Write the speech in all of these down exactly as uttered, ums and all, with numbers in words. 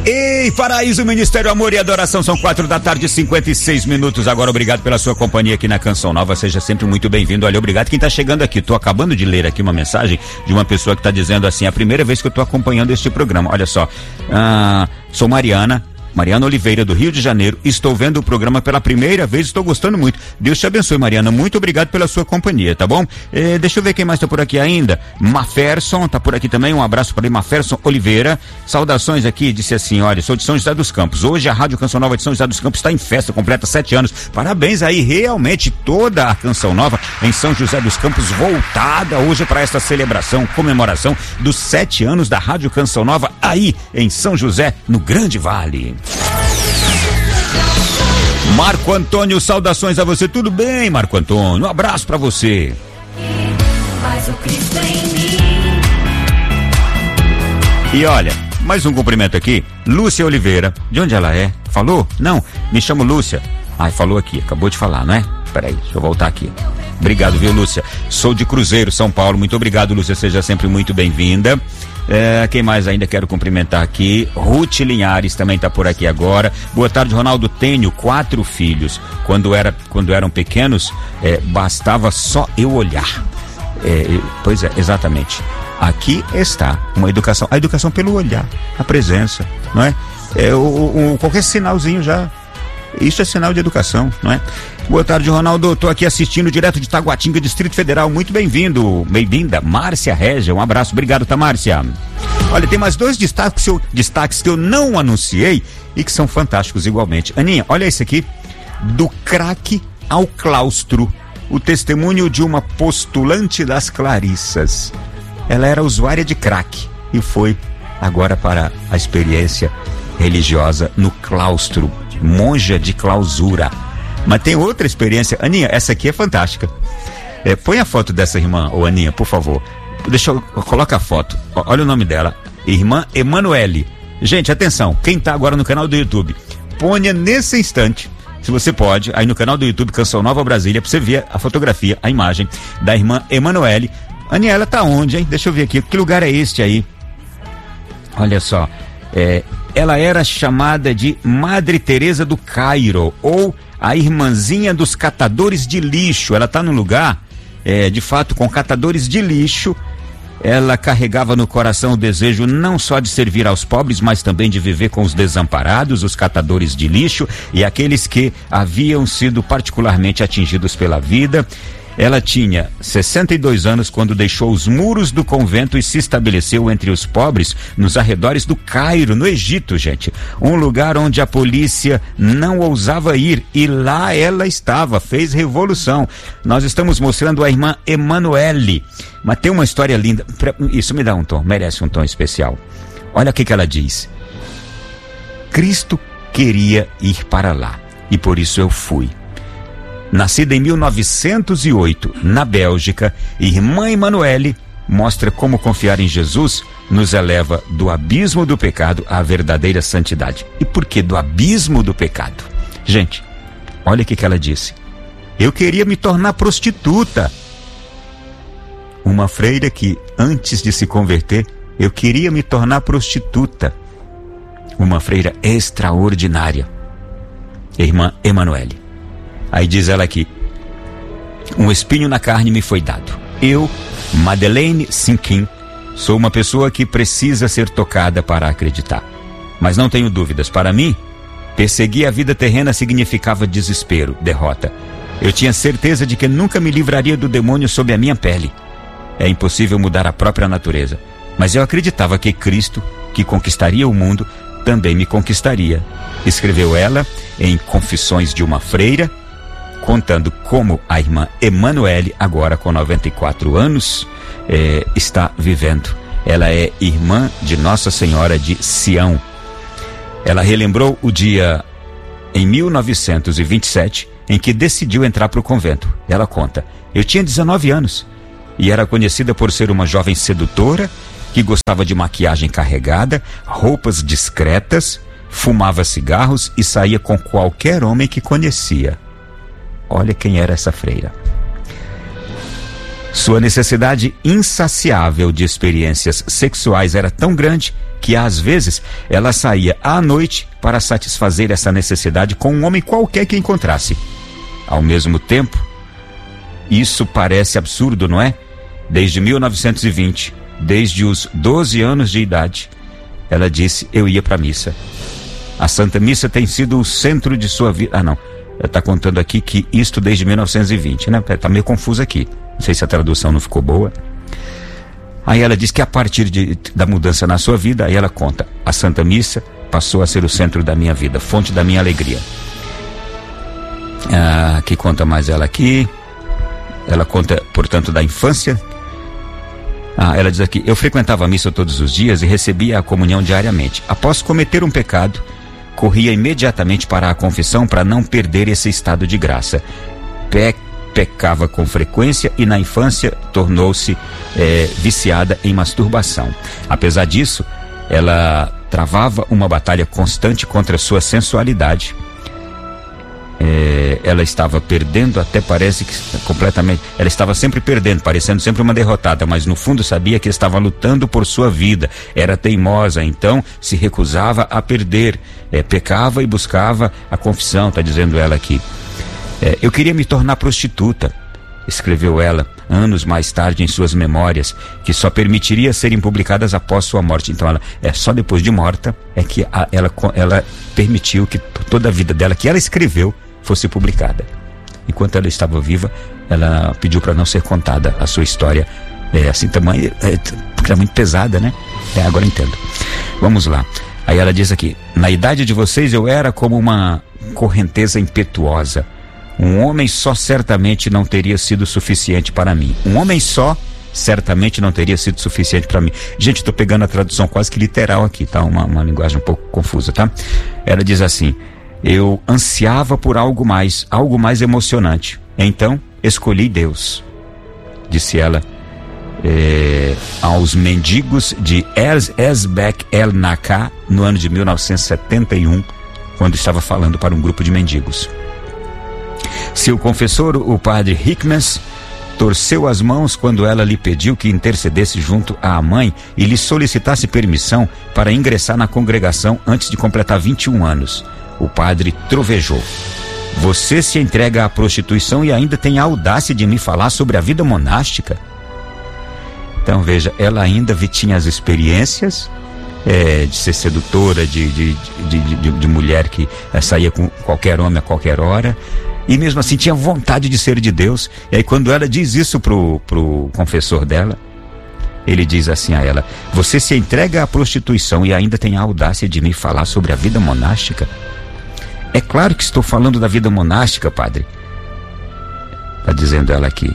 Ei, Paraíso, Ministério Amor e Adoração, são quatro da tarde e cinquenta e seis minutos. Agora, obrigado pela sua companhia aqui na Canção Nova, seja sempre muito bem-vindo. Olha, obrigado quem tá chegando aqui. Tô acabando de ler aqui uma mensagem de uma pessoa que tá dizendo assim: a primeira vez que eu tô acompanhando este programa. Olha só, ah, sou Mariana Mariana Oliveira, do Rio de Janeiro. Estou vendo o programa pela primeira vez, estou gostando muito. Deus te abençoe, Mariana. Muito obrigado pela sua companhia, tá bom? Eh, deixa eu ver quem mais está por aqui ainda. Maferson tá por aqui também. Um abraço para ele, Maferson Oliveira. Saudações aqui, disse assim: olha, sou de São José dos Campos. Hoje a Rádio Canção Nova de São José dos Campos está em festa, completa sete anos. Parabéns aí, realmente toda a Canção Nova em São José dos Campos voltada hoje para esta celebração, comemoração dos sete anos da Rádio Canção Nova aí em São José, no Grande Vale. Marco Antônio, saudações a você. Tudo bem, Marco Antônio? Um abraço pra você. E olha, mais um cumprimento aqui. Lúcia Oliveira. De onde ela é? Falou? Não, me chamo Lúcia. Ai, falou aqui, acabou de falar, não é? Peraí, deixa eu voltar aqui. Obrigado, viu, Lúcia? Sou de Cruzeiro, São Paulo. Muito obrigado, Lúcia. Seja sempre muito bem-vinda. É, quem mais ainda quero cumprimentar aqui? Ruth Linhares também está por aqui agora. Boa tarde, Ronaldo. Tenho quatro filhos. Quando, era, quando eram pequenos, é, bastava só eu olhar. É, pois é, exatamente. Aqui está uma educação. A educação pelo olhar, a presença, não é? É o, o, qualquer sinalzinho já. Isso é sinal de educação, não é? Boa tarde, Ronaldo. Estou aqui assistindo direto de Taguatinga, Distrito Federal. Muito bem-vindo, bem-vinda, Márcia Régia. Um abraço, obrigado, tá, Márcia? Olha, tem mais dois destaques, eu, destaques que eu não anunciei e que são fantásticos igualmente. Aninha, olha esse aqui: do crack ao claustro, o testemunho de uma postulante das Clarissas. Ela era usuária de crack e foi agora para a experiência religiosa no claustro, monja de clausura. Mas tem outra experiência. Aninha, essa aqui é fantástica. É, põe a foto dessa irmã, ô Aninha, por favor. Deixa eu, coloca a foto. Olha o nome dela, irmã Emanuele. Gente, atenção, quem tá agora no canal do YouTube, ponha nesse instante, se você pode, aí no canal do YouTube Canção Nova Brasília, pra você ver a fotografia, a imagem da irmã Emanuele. Aninha, ela tá onde, hein? Deixa eu ver aqui, que lugar é este aí? Olha só, é, ela era chamada de Madre Teresa do Cairo, ou a irmãzinha dos catadores de lixo. Ela está num lugar, é, de fato, com catadores de lixo. Ela carregava no coração o desejo não só de servir aos pobres, mas também de viver com os desamparados, os catadores de lixo e aqueles que haviam sido particularmente atingidos pela vida. Ela tinha sessenta e dois anos quando deixou os muros do convento e se estabeleceu entre os pobres nos arredores do Cairo, no Egito, gente. Um lugar onde a polícia não ousava ir, e lá ela estava, fez revolução. Nós estamos mostrando a irmã Emanuele, mas tem uma história linda. Isso me dá um tom, merece um tom especial. Olha o que que ela diz: Cristo queria ir para lá e por isso eu fui. Nascida em mil novecentos e oito, na Bélgica, irmã Emanuele mostra como confiar em Jesus nos eleva do abismo do pecado à verdadeira santidade. E por que do abismo do pecado? Gente, olha o que que ela disse: eu queria me tornar prostituta. Uma freira que, antes de se converter, eu queria me tornar prostituta. Uma freira extraordinária, irmã Emanuele. Aí diz ela aqui: um espinho na carne me foi dado. Eu, Madeleine Sinquim, sou uma pessoa que precisa ser tocada para acreditar. Mas não tenho dúvidas, para mim, perseguir a vida terrena significava desespero, derrota. Eu tinha certeza de que nunca me livraria do demônio sob a minha pele. É impossível mudar a própria natureza, mas eu acreditava que Cristo, que conquistaria o mundo, também me conquistaria. Escreveu ela em Confissões de uma Freira, contando como a irmã Emanuele, agora com noventa e quatro anos, eh, está vivendo. Ela é irmã de Nossa Senhora de Sião. Ela relembrou o dia em mil novecentos e vinte e sete em que decidiu entrar para o convento. Ela conta: eu tinha dezenove anos e era conhecida por ser uma jovem sedutora que gostava de maquiagem carregada, roupas discretas, fumava cigarros e saía com qualquer homem que conhecia. Olha quem era essa freira. Sua necessidade insaciável de experiências sexuais era tão grande que às vezes ela saía à noite para satisfazer essa necessidade com um homem qualquer que encontrasse. Ao mesmo tempo, isso parece absurdo, não é? Desde mil novecentos e vinte, desde os doze anos de idade, ela disse: eu ia para a missa. A Santa Missa tem sido o centro de sua vida. Ah, não. Ela está contando aqui que isto desde mil novecentos e vinte, né? Está meio confuso aqui. Não sei se a tradução não ficou boa. Aí ela diz que a partir de, da mudança na sua vida, aí ela conta: a Santa Missa passou a ser o centro da minha vida, fonte da minha alegria. Ah, que conta mais ela aqui? Ela conta, portanto, da infância. Ah, ela diz aqui: eu frequentava a missa todos os dias e recebia a comunhão diariamente. Após cometer um pecado, corria imediatamente para a confissão para não perder esse estado de graça. Pe pecava com frequência e na infância tornou-se é, viciada em masturbação. Apesar disso, ela travava uma batalha constante contra a sua sensualidade. É, ela estava perdendo, até parece que completamente, ela estava sempre perdendo, parecendo sempre uma derrotada, mas no fundo sabia que estava lutando por sua vida. Era teimosa, então se recusava a perder, é, pecava e buscava a confissão, está dizendo ela aqui. É, eu queria me tornar prostituta, escreveu ela anos mais tarde em suas memórias, que só permitiria serem publicadas após sua morte. Então ela, é só depois de morta é que a, ela, ela permitiu que toda a vida dela, que ela escreveu, fosse publicada. Enquanto ela estava viva, ela pediu para não ser contada a sua história, é, assim tamanho, é, porque é muito pesada, né? É, agora entendo. Vamos lá. Aí ela diz aqui: na idade de vocês eu era como uma correnteza impetuosa. Um homem só certamente não teria sido suficiente para mim. Um homem só certamente não teria sido suficiente para mim. Gente, estou pegando a tradução quase que literal aqui, tá? Uma, uma linguagem um pouco confusa, tá? Ela diz assim: eu ansiava por algo mais, algo mais emocionante. Então, escolhi Deus, disse ela é, aos mendigos de Ezbek El Naka no ano de mil novecentos e setenta e um, quando estava falando para um grupo de mendigos. Seu confessor, o padre Hickmans, torceu as mãos quando ela lhe pediu que intercedesse junto à mãe e lhe solicitasse permissão para ingressar na congregação antes de completar vinte e um anos. O padre trovejou: você se entrega à prostituição e ainda tem a audácia de me falar sobre a vida monástica? Então veja, ela ainda tinha as experiências é, de ser sedutora, de, de, de, de, de mulher que é, saía com qualquer homem a qualquer hora, e mesmo assim tinha vontade de ser de Deus. E aí quando ela diz isso pro, pro confessor dela, ele diz assim a ela: você se entrega à prostituição e ainda tem a audácia de me falar sobre a vida monástica? É claro que estou falando da vida monástica, padre, está dizendo ela aqui.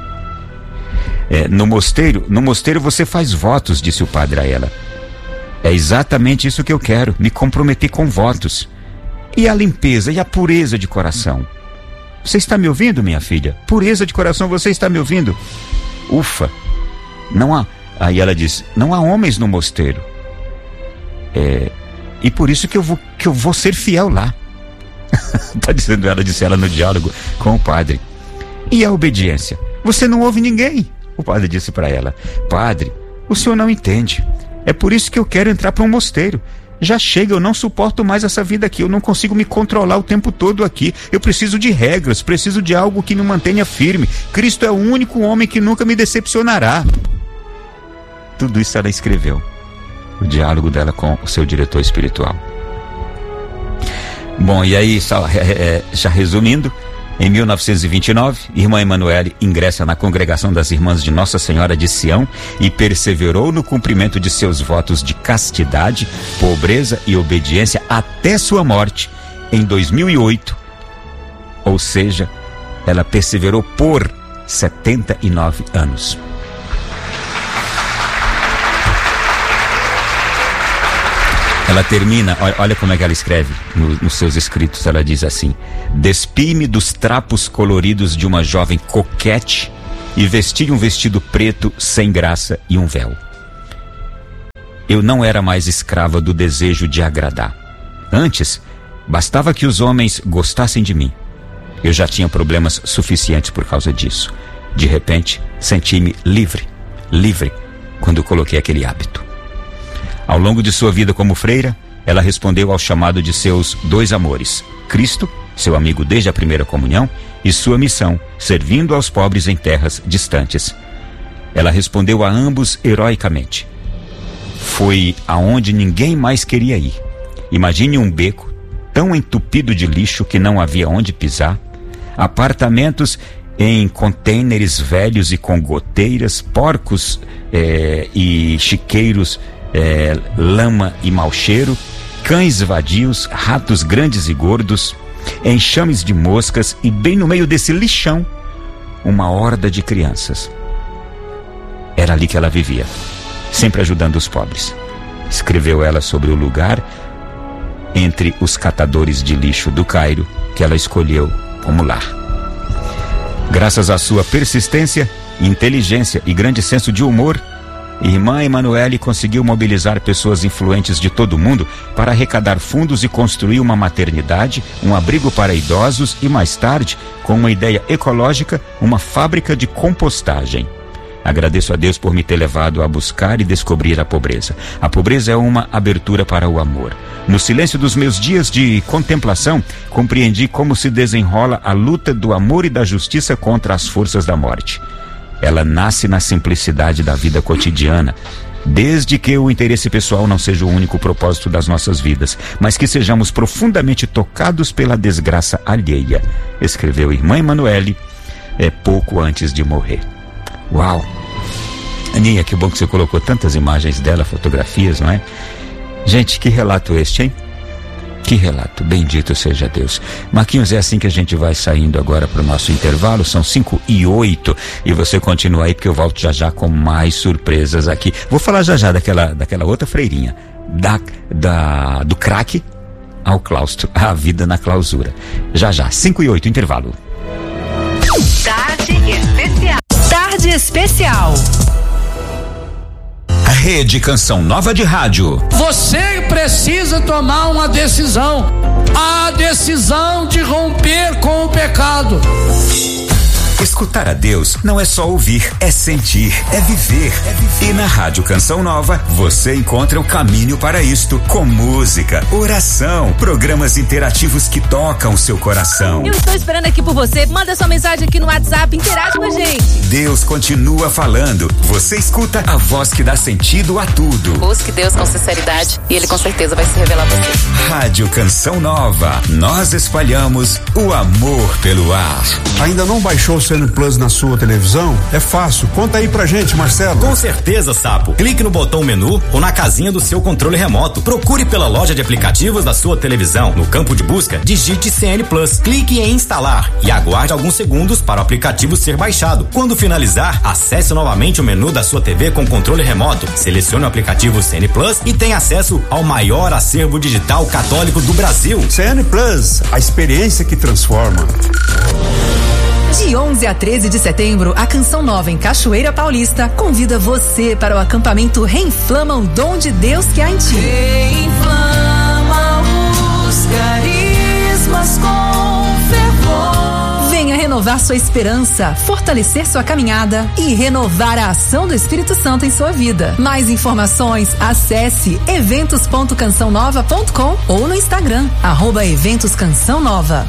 É, no mosteiro, no mosteiro você faz votos, disse o padre a ela. É exatamente isso que eu quero, me comprometer com votos. E a limpeza e a pureza de coração? Você está me ouvindo, minha filha? Pureza de coração, você está me ouvindo? Ufa, não há. Aí ela diz: não há homens no mosteiro. É, e por isso que eu vou, que eu vou ser fiel lá. Está dizendo ela, disse ela no diálogo com o padre. E a obediência? Você não ouve ninguém. O padre disse para ela: padre, o senhor não entende. É por isso que eu quero entrar para um mosteiro. Já chega, eu não suporto mais essa vida aqui. Eu não consigo me controlar o tempo todo aqui. Eu preciso de regras, preciso de algo que me mantenha firme. Cristo é o único homem que nunca me decepcionará. Tudo isso ela escreveu. O diálogo dela com o seu diretor espiritual. Bom, e aí, já resumindo, em mil novecentos e vinte e nove, irmã Emanuele ingressa na congregação das Irmãs de Nossa Senhora de Sião e perseverou no cumprimento de seus votos de castidade, pobreza e obediência até sua morte em dois mil e oito. Ou seja, ela perseverou por setenta e nove anos. Ela termina, olha como é que ela escreve no, nos seus escritos. Ela diz assim: despi-me dos trapos coloridos de uma jovem coquete e vesti um vestido preto sem graça e um véu. Eu não era mais escrava do desejo de agradar. Antes, bastava que os homens gostassem de mim. Eu já tinha problemas suficientes por causa disso. De repente, senti-me livre, livre, quando coloquei aquele hábito. Ao longo de sua vida como freira, ela respondeu ao chamado de seus dois amores, Cristo, seu amigo desde a primeira comunhão, e sua missão, servindo aos pobres em terras distantes. Ela respondeu a ambos heroicamente. Foi aonde ninguém mais queria ir. Imagine um beco tão entupido de lixo que não havia onde pisar, apartamentos em contêineres velhos e com goteiras, porcos eh, e chiqueiros, eh, lama e mau cheiro, cães vadios, ratos grandes e gordos, enxames de moscas e bem no meio desse lixão, uma horda de crianças. Era ali que ela vivia, sempre ajudando os pobres. Escreveu ela sobre o lugar entre os catadores de lixo do Cairo que ela escolheu como lar. Graças à sua persistência, inteligência e grande senso de humor, Irmã Emanuele conseguiu mobilizar pessoas influentes de todo o mundo para arrecadar fundos e construir uma maternidade, um abrigo para idosos e, mais tarde, com uma ideia ecológica, uma fábrica de compostagem. Agradeço a Deus por me ter levado a buscar e descobrir a pobreza. A pobreza é uma abertura para o amor. No silêncio dos meus dias de contemplação, compreendi como se desenrola a luta do amor e da justiça contra as forças da morte. Ela nasce na simplicidade da vida cotidiana, desde que o interesse pessoal não seja o único propósito das nossas vidas, mas que sejamos profundamente tocados pela desgraça alheia, escreveu Irmã Emanuele, é, pouco antes de morrer. Uau! Aninha, que bom que você colocou tantas imagens dela, fotografias, não é? Gente, que relato este, hein? Que relato, bendito seja Deus. Marquinhos, é assim que a gente vai saindo agora para o nosso intervalo, são cinco e oito, e você continua aí porque eu volto já já com mais surpresas aqui. Vou falar já já daquela, daquela outra freirinha, da, da, do crack ao claustro, a vida na clausura. Já já, cinco e oito, intervalo. Tarde especial. Tarde especial. Rede Canção Nova de Rádio. Você precisa tomar uma decisão. A decisão de romper com o pecado. Escutar a Deus não é só ouvir, é sentir, é viver. É viver. E na Rádio Canção Nova, você encontra o caminho para isto, com música, oração, programas interativos que tocam o seu coração. Eu estou esperando aqui por você. Manda sua mensagem aqui no WhatsApp, interage com a gente. Deus continua falando. Você escuta a voz que dá sentido a tudo. Busque Deus com sinceridade e Ele com certeza vai se revelar a você. Rádio Canção Nova. Nós espalhamos o amor pelo ar. Ainda não baixou o C N Plus na sua televisão? É fácil. Conta aí pra gente, Marcelo. Com certeza, Sapo. Clique no botão menu ou na casinha do seu controle remoto. Procure pela loja de aplicativos da sua televisão. No campo de busca, digite C N Plus. Clique em instalar e aguarde alguns segundos para o aplicativo ser baixado. Quando finalizar, acesse novamente o menu da sua T V com controle remoto. Selecione o aplicativo C N Plus e tenha acesso ao maior acervo digital católico do Brasil. C N Plus, a experiência que transforma. De onze a treze de setembro, a Canção Nova em Cachoeira Paulista convida você para o acampamento Reinflama o Dom de Deus que há em ti. Reinflama os carismas com fervor. Venha renovar sua esperança, fortalecer sua caminhada e renovar a ação do Espírito Santo em sua vida. Mais informações, acesse eventos ponto canção nova ponto com ou no Instagram, arroba Eventos Canção Nova.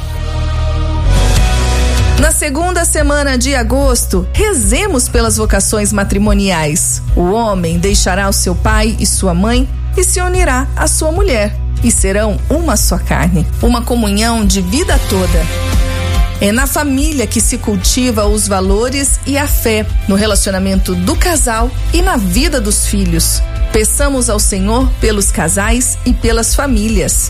Na segunda semana de agosto, rezemos pelas vocações matrimoniais. O homem deixará o seu pai e sua mãe e se unirá à sua mulher, e serão uma só carne, uma comunhão de vida toda. É na família que se cultiva os valores e a fé, no relacionamento do casal e na vida dos filhos. Peçamos ao Senhor pelos casais e pelas famílias.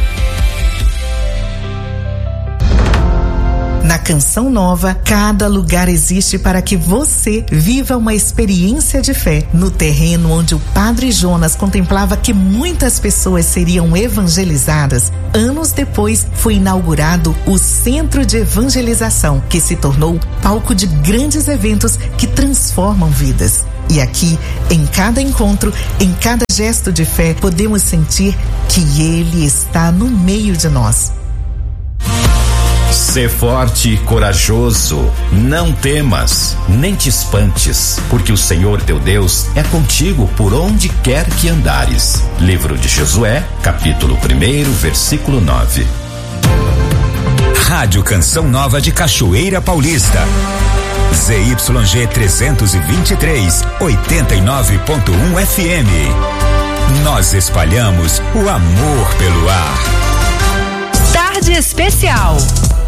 Na Canção Nova, cada lugar existe para que você viva uma experiência de fé. No terreno onde o Padre Jonas contemplava que muitas pessoas seriam evangelizadas, anos depois foi inaugurado o Centro de Evangelização, que se tornou palco de grandes eventos que transformam vidas. E aqui, em cada encontro, em cada gesto de fé, podemos sentir que Ele está no meio de nós. Sê forte e corajoso, não temas, nem te espantes, porque o Senhor teu Deus é contigo por onde quer que andares. Livro de Josué, capítulo primeiro, versículo nove. Rádio Canção Nova de Cachoeira Paulista. Z Y G trezentos e vinte e três, oitenta e nove ponto um F M. Nós espalhamos o amor pelo ar. Tarde Especial.